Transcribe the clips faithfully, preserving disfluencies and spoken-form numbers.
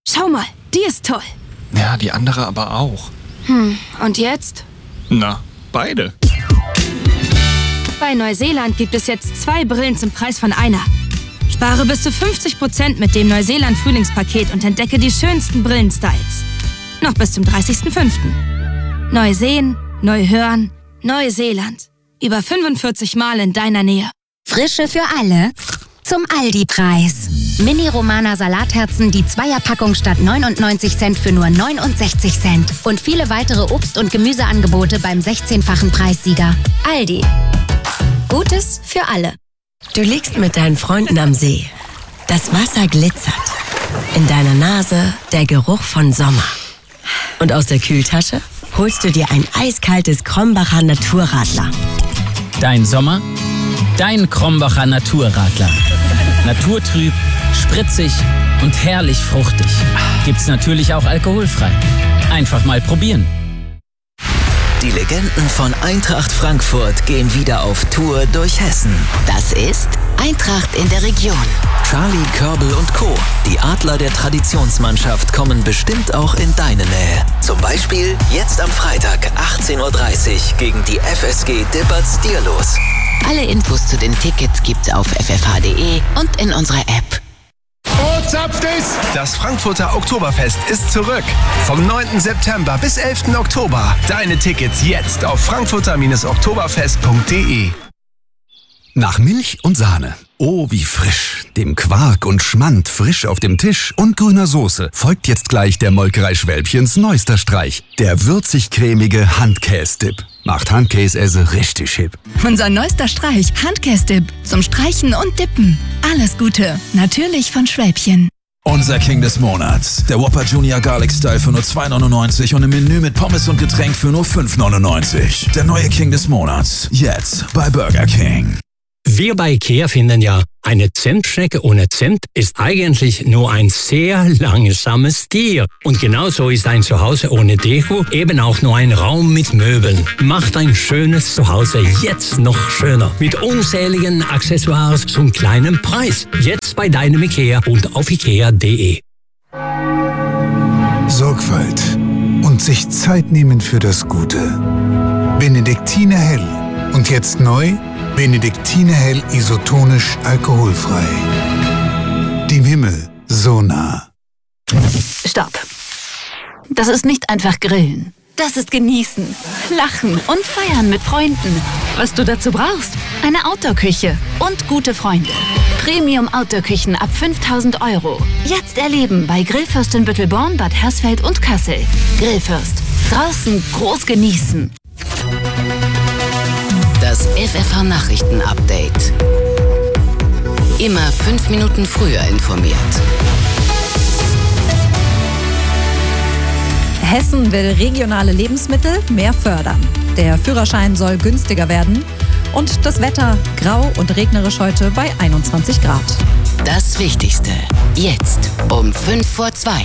Schau mal, die ist toll. Ja, die andere aber auch. Hm, und jetzt? Na, beide. Bei Neuseeland gibt es jetzt zwei Brillen zum Preis von einer. Spare bis zu fünfzig Prozent mit dem Neuseeland-Frühlingspaket und entdecke die schönsten Brillenstyles. Noch bis zum dreißigsten fünften Neu sehen, neu hören, Neuseeland. Über fünfundvierzig Mal in deiner Nähe. Frische für alle zum Aldi-Preis. Mini-Romana Salatherzen, die Zweierpackung statt neunundneunzig Cent für nur neunundsechzig Cent. Und viele weitere Obst- und Gemüseangebote beim sechzehnfachen Preissieger. Aldi. Gutes für alle. Du liegst mit deinen Freunden am See. Das Wasser glitzert. In deiner Nase der Geruch von Sommer. Und aus der Kühltasche holst du dir ein eiskaltes Krombacher Naturradler. Dein Sommer, dein Krombacher Naturradler. Naturtrüb, spritzig und herrlich fruchtig. Gibt's natürlich auch alkoholfrei. Einfach mal probieren. Die Legenden von Eintracht Frankfurt gehen wieder auf Tour durch Hessen. Das ist Eintracht in der Region. Charlie, Körbel und Co. Die Adler der Traditionsmannschaft kommen bestimmt auch in deine Nähe. Zum Beispiel jetzt am Freitag achtzehn Uhr dreißig gegen die F S G Dippertz Dierlos. Alle Infos zu den Tickets gibt's auf f f h punkt d e und in unserer App. Oh, zapft es! Das Frankfurter Oktoberfest ist zurück. Vom neunten September bis elften Oktober. Deine Tickets jetzt auf frankfurter oktoberfest punkt d e. Nach Milch und Sahne. Oh, wie frisch. Dem Quark und Schmand frisch auf dem Tisch und grüner Soße folgt jetzt gleich der Molkerei Schwälbchens neuester Streich. Der würzig-cremige Handkäse-Dip. Macht Handkäse richtig hip. Unser neuester Streich, Handkäse-Dip. Zum Streichen und Dippen. Alles Gute. Natürlich von Schwälbchen. Unser King des Monats. Der Whopper Junior Garlic Style für nur zwei neunundneunzig und im Menü mit Pommes und Getränk für nur fünf neunundneunzig. Der neue King des Monats. Jetzt bei Burger King. Wir bei IKEA finden ja, eine Zentschnecke ohne Zimt ist eigentlich nur ein sehr langsames Tier. Und genauso ist ein Zuhause ohne Deko eben auch nur ein Raum mit Möbeln. Macht ein schönes Zuhause jetzt noch schöner. Mit unzähligen Accessoires zum kleinen Preis. Jetzt bei deinem IKEA und auf ikea punkt d e. Sorgfalt und sich Zeit nehmen für das Gute. Benediktiner Hell. Und jetzt neu? Benediktiner Hell isotonisch alkoholfrei. Dem Himmel so nah. Stopp. Das ist nicht einfach Grillen. Das ist Genießen, Lachen und Feiern mit Freunden. Was du dazu brauchst? Eine Outdoor-Küche und gute Freunde. Premium-Outdoor-Küchen ab fünftausend Euro. Jetzt erleben bei Grillfürst in Büttelborn, Bad Hersfeld und Kassel. Grillfürst. Draußen groß genießen. Das F F H-Nachrichten-Update. Immer fünf Minuten früher informiert. Hessen will regionale Lebensmittel mehr fördern. Der Führerschein soll günstiger werden. Und das Wetter grau und regnerisch heute bei einundzwanzig Grad. Das Wichtigste. Jetzt um fünf vor zwei.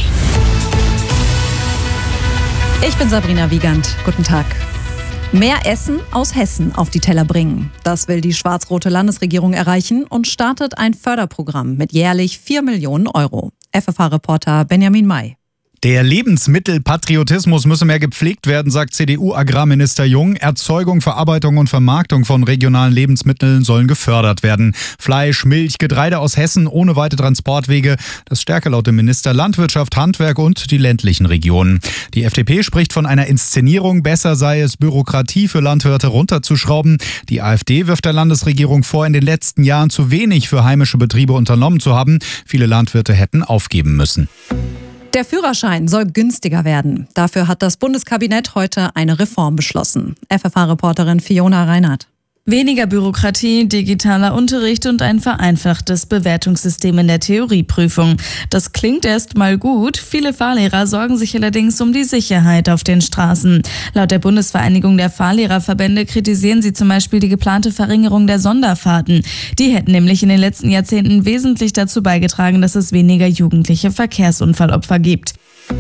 Ich bin Sabrina Wiegand. Guten Tag. Mehr Essen aus Hessen auf die Teller bringen. Das will die schwarz-rote Landesregierung erreichen und startet ein Förderprogramm mit jährlich vier Millionen Euro. F F H-Reporter Benjamin May. Der Lebensmittelpatriotismus müsse mehr gepflegt werden, sagt C D U-Agrarminister Jung. Erzeugung, Verarbeitung und Vermarktung von regionalen Lebensmitteln sollen gefördert werden. Fleisch, Milch, Getreide aus Hessen ohne weite Transportwege. Das stärke laut dem Minister Landwirtschaft, Handwerk und die ländlichen Regionen. Die F D P spricht von einer Inszenierung. Besser sei es, Bürokratie für Landwirte runterzuschrauben. Die AfD wirft der Landesregierung vor, in den letzten Jahren zu wenig für heimische Betriebe unternommen zu haben. Viele Landwirte hätten aufgeben müssen. Der Führerschein soll günstiger werden. Dafür hat das Bundeskabinett heute eine Reform beschlossen. F F H-Reporterin Fiona Reinhardt. Weniger Bürokratie, digitaler Unterricht und ein vereinfachtes Bewertungssystem in der Theorieprüfung. Das klingt erst mal gut. Viele Fahrlehrer sorgen sich allerdings um die Sicherheit auf den Straßen. Laut der Bundesvereinigung der Fahrlehrerverbände kritisieren sie zum Beispiel die geplante Verringerung der Sonderfahrten. Die hätten nämlich in den letzten Jahrzehnten wesentlich dazu beigetragen, dass es weniger jugendliche Verkehrsunfallopfer gibt.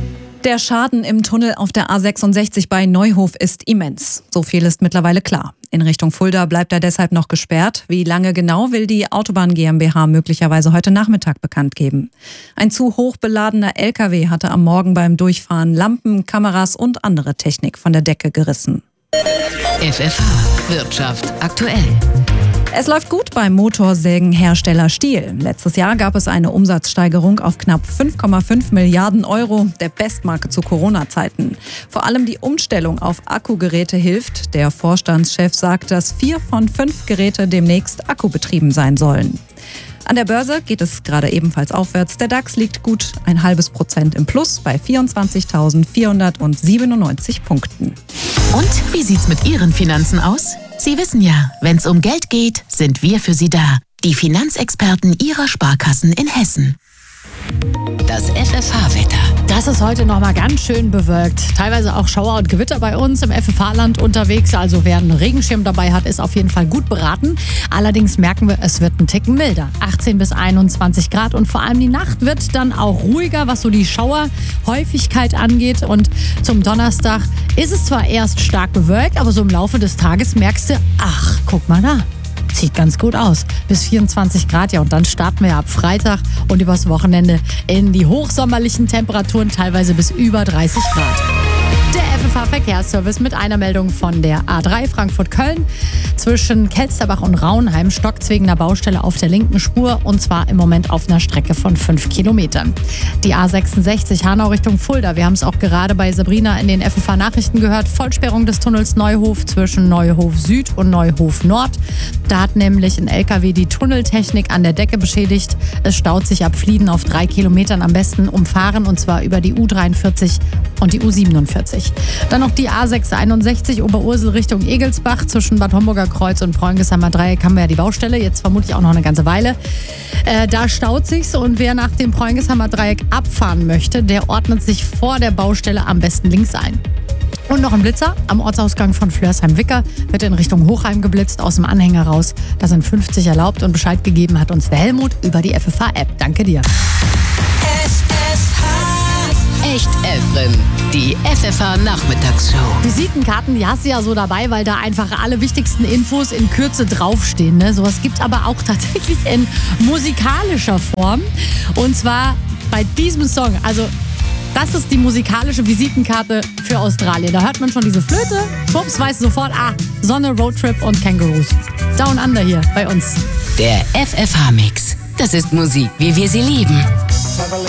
Der Schaden im Tunnel auf der A sechsundsechzig bei Neuhof ist immens. So viel ist mittlerweile klar. In Richtung Fulda bleibt er deshalb noch gesperrt. Wie lange genau, will die Autobahn GmbH möglicherweise heute Nachmittag bekannt geben. Ein zu hoch beladener L K W hatte am Morgen beim Durchfahren Lampen, Kameras und andere Technik von der Decke gerissen. F F H Wirtschaft aktuell. Es läuft gut beim Motorsägenhersteller Stihl. Letztes Jahr gab es eine Umsatzsteigerung auf knapp fünf Komma fünf Milliarden Euro, der Bestmarke zu Corona-Zeiten. Vor allem die Umstellung auf Akkugeräte hilft. Der Vorstandschef sagt, dass vier von fünf Geräte demnächst akkubetrieben sein sollen. An der Börse geht es gerade ebenfalls aufwärts. Der DAX liegt gut ein halbes Prozent im Plus bei vierundzwanzigtausendvierhundertsiebenundneunzig Punkten. Und wie sieht's mit Ihren Finanzen aus? Sie wissen ja, wenn's um Geld geht, sind wir für Sie da. Die Finanzexperten Ihrer Sparkassen in Hessen. Das F F H-Wetter. Das ist heute noch mal ganz schön bewölkt. Teilweise auch Schauer und Gewitter bei uns im F F H-Land unterwegs. Also wer einen Regenschirm dabei hat, ist auf jeden Fall gut beraten. Allerdings merken wir, es wird ein Ticken milder. achtzehn bis einundzwanzig Grad und vor allem die Nacht wird dann auch ruhiger, was so die Schauerhäufigkeit angeht. Und zum Donnerstag ist es zwar erst stark bewölkt, aber so im Laufe des Tages merkst du, ach, guck mal da. Sieht ganz gut aus. Bis vierundzwanzig Grad, ja, und dann starten wir ab Freitag und übers Wochenende in die hochsommerlichen Temperaturen, teilweise bis über dreißig Grad. Der F F H-Verkehrsservice mit einer Meldung von der A drei Frankfurt-Köln. Zwischen Kelsterbach und Raunheim stockt's wegen einer Baustelle auf der linken Spur und zwar im Moment auf einer Strecke von fünf Kilometern. Die A sechsundsechzig Hanau Richtung Fulda. Wir haben es auch gerade bei Sabrina in den F F H-Nachrichten gehört. Vollsperrung des Tunnels Neuhof zwischen Neuhof Süd und Neuhof Nord. Da hat nämlich ein L K W die Tunneltechnik an der Decke beschädigt. Es staut sich ab Flieden auf drei Kilometern. Am besten umfahren und zwar über die U dreiundvierzig und die U siebenundvierzig. Dann noch die A sechshunderteinundsechzig Oberursel Richtung Egelsbach. Zwischen Bad Homburger Kreuz und Freungesheimer Dreieck haben wir ja die Baustelle. Jetzt vermutlich auch noch eine ganze Weile. Äh, da staut sich's und wer nach dem Freungesheimer Dreieck abfahren möchte, der ordnet sich vor der Baustelle am besten links ein. Und noch ein Blitzer am Ortsausgang von Flörsheim-Wicker wird in Richtung Hochheim geblitzt, aus dem Anhänger raus. Da sind fünfzig erlaubt und Bescheid gegeben hat uns der Helmut über die F F H-App. Danke dir. F F H. Echt Efren, die F F H-Nachmittagsshow. Visitenkarten, die hast du ja so dabei, weil da einfach alle wichtigsten Infos in Kürze draufstehen. Ne? Sowas gibt es aber auch tatsächlich in musikalischer Form. Und zwar bei diesem Song. Also das ist die musikalische Visitenkarte für Australien. Da hört man schon diese Flöte, schwupps, weiß sofort, ah, Sonne, Roadtrip und Kangaroos. Down Under hier bei uns. Der F F H-Mix. Das ist Musik, wie wir sie lieben.